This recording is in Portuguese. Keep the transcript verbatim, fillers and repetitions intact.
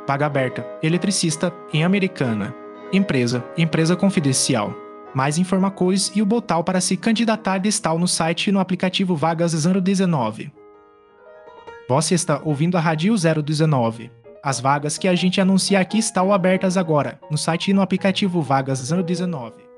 vaga aberta, eletricista, em Americana. Empresa, empresa confidencial. Mais informações e o botão para se candidatar está no site e no aplicativo Vagas zero dezenove. Você está ouvindo a Rádio zero dezenove. As vagas que a gente anuncia aqui estão abertas agora, no site e no aplicativo Vagas zero dezenove.